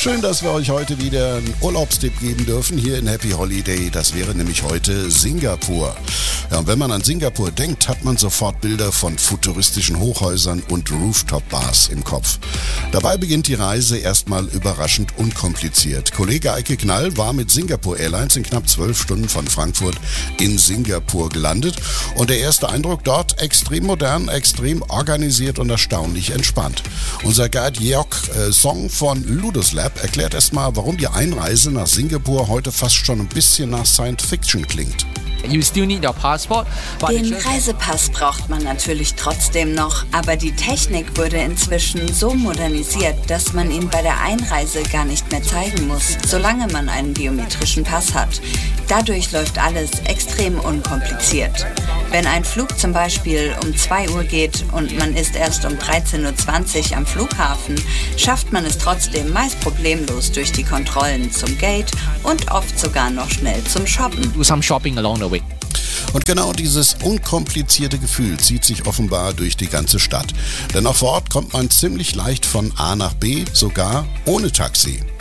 Schön, dass wir euch heute wieder einen Urlaubstipp geben dürfen hier in Happy Holiday. Das wäre nämlich heute Singapur. Ja, und wenn man an Singapur denkt, hat man sofort Bilder von futuristischen Hochhäusern und Rooftop-Bars im Kopf. Dabei beginnt die Reise erstmal überraschend unkompliziert. Kollege Eike Knall war mit Singapore Airlines in knapp 12 Stunden von Frankfurt in Singapur gelandet. Und der erste Eindruck dort: extrem modern, extrem organisiert und erstaunlich entspannt. Unser Guide Georg Song von Ludus Lab erklärt erstmal, warum die Einreise nach Singapur heute fast schon ein bisschen nach Science Fiction klingt. You still need your passport, but Den Reisepass braucht man natürlich trotzdem noch, aber die Technik wurde inzwischen so modernisiert, dass man ihn bei der Einreise gar nicht mehr zeigen muss, solange man einen biometrischen Pass hat. Dadurch läuft alles extrem unkompliziert. Wenn ein Flug zum Beispiel um 2 Uhr geht und man ist erst um 13.20 Uhr am Flughafen, schafft man es trotzdem meist problemlos durch die Kontrollen zum Gate und oft sogar noch schnell zum Shoppen. do some shopping along the way. Und genau dieses unkomplizierte Gefühl zieht sich offenbar durch die ganze Stadt. Denn auch vor Ort kommt man ziemlich leicht von A nach B, sogar ohne Taxi.